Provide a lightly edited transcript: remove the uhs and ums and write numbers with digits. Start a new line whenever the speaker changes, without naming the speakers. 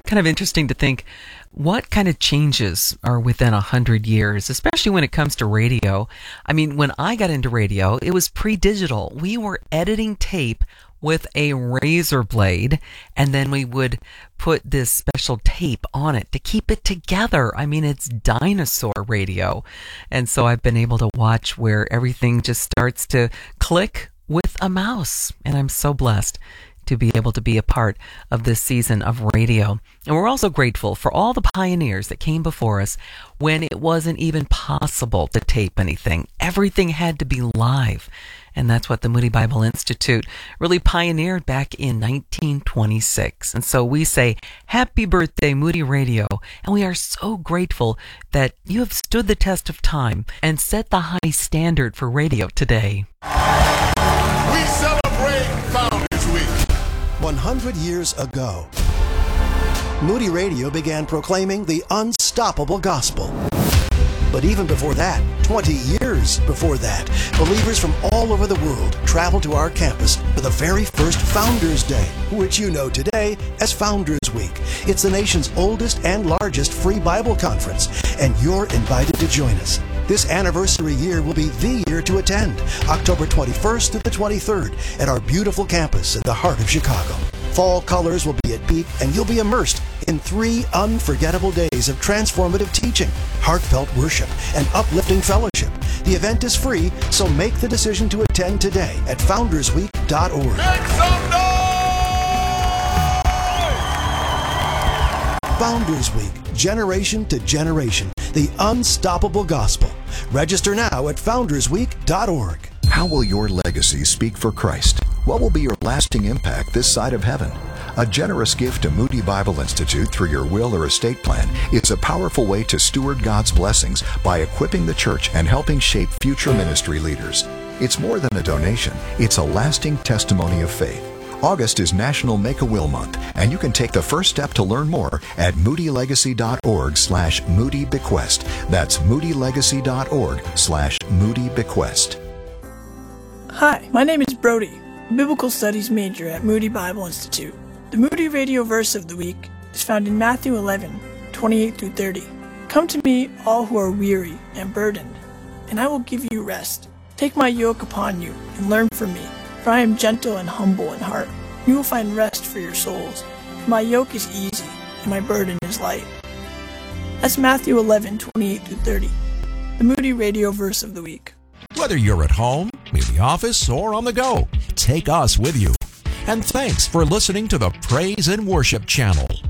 kind of interesting to think what kind of changes are within 100 years, especially when it comes to radio. I mean, when I got into radio, it was pre-digital. We were editing tape with a razor blade, and then we would put this special tape on it to keep it together. I mean, it's dinosaur radio. And so I've been able to watch where everything just starts to click with a mouse. And I'm so blessed to be able to be a part of this season of radio. And we're also grateful for all the pioneers that came before us when it wasn't even possible to tape anything. Everything had to be live. And that's what the Moody Bible Institute really pioneered back in 1926. And so we say, happy birthday, Moody Radio. And we are so grateful that you have stood the test of time and set the high standard for radio today.
We celebrate Founders Week.
100 years ago, Moody Radio began proclaiming the unstoppable gospel. But even before that, 20 years before that, believers from all over the world traveled to our campus for the very first Founders Day, which you know today as Founders Week. It's the nation's oldest and largest free Bible conference, and you're invited to join us. This anniversary year will be the year to attend, October 21st to the 23rd, at our beautiful campus in the heart of Chicago. Fall colors will be at peak, and you'll be immersed in 3 unforgettable days of transformative teaching, heartfelt worship, and uplifting fellowship. The event is free, so make the decision to attend today at foundersweek.org.
Make some noise!
Founders Week, generation to generation, the unstoppable gospel. Register now at foundersweek.org.
How will your legacy speak for Christ? What will be your lasting impact this side of heaven? A generous gift to Moody Bible Institute through your will or estate plan is a powerful way to steward God's blessings by equipping the church and helping shape future ministry leaders. It's more than a donation. It's a lasting testimony of faith. August is National Make-A-Will Month, and you can take the first step to learn more at moodylegacy.org/moodybequest. That's moodylegacy.org/moodybequest.
Hi, my name is Brody, a Biblical Studies major at Moody Bible Institute. The Moody Radio verse of the week is found in Matthew 11:28-30. Come to me, all who are weary and burdened, and I will give you rest. Take my yoke upon you and learn from me, for I am gentle and humble in heart. You will find rest for your souls. For my yoke is easy and my burden is light. That's Matthew 11:28-30, the Moody Radio verse of the week.
Whether you're at home, in the office, or on the go, take us with you. And thanks for listening to the Praise and Worship Channel.